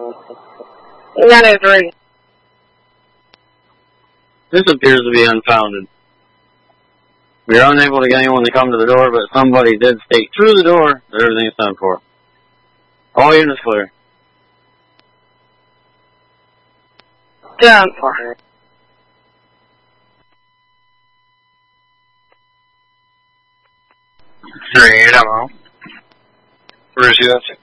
903. This appears to be unfounded. We are unable to get anyone to come to the door, but somebody did state through the door that everything is done for. All units clear. Done for. Hello. Where is you at?